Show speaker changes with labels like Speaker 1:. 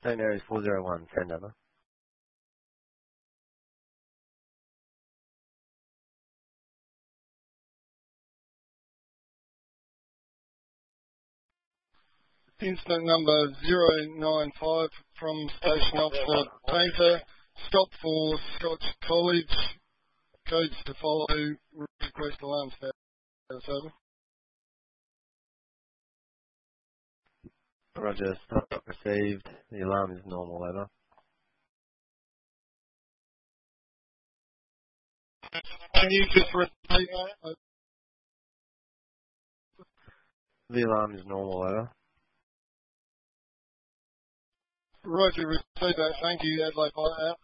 Speaker 1: St. Mary's 401, send over.
Speaker 2: Incident number 095 from Station Officer Painter. Stop for Scotch College. Codes to follow. Request alarm status. Over.
Speaker 1: Roger, stop received. The alarm is normal, over.
Speaker 2: Can you just repeat that?
Speaker 1: The alarm is normal, over.
Speaker 2: Roger, receive that. Thank you, Adelaide. Out.